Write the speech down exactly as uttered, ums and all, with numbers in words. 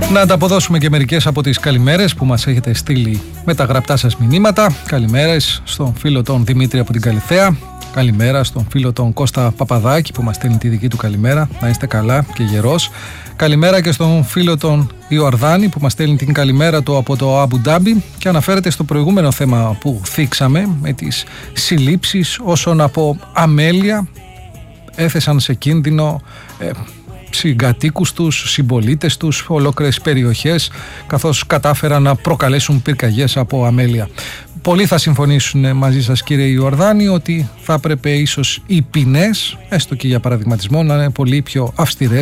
Να ανταποδώσουμε και μερικές από τις καλημέρες που μας έχετε στείλει με τα γραπτά σας μηνύματα. Καλημέρες στον φίλο τον Δημήτρη από την Καλιθέα. Καλημέρα στον φίλο τον Κώστα Παπαδάκη που μας στέλνει τη δική του καλημέρα. Να είστε καλά και γερός. Καλημέρα και στον φίλο τον Ιορδάνη που μας στέλνει την καλημέρα του από το Αμπου Ντάμπι και αναφέρεται στο προηγούμενο θέμα που θίξαμε με τις συλλήψεις όσων από αμέλεια έθεσαν σε κίνδυνο ε, συγκατοίκους τους, συμπολίτες τους, ολόκληρες περιοχές, καθώς κατάφεραν να προκαλέσουν πυρκαγιές από αμέλεια. Πολλοί θα συμφωνήσουν μαζί σας, κύριε Ιορδάνη, ότι θα έπρεπε ίσως οι ποινές, έστω και για παραδειγματισμό, να είναι πολύ πιο αυστηρές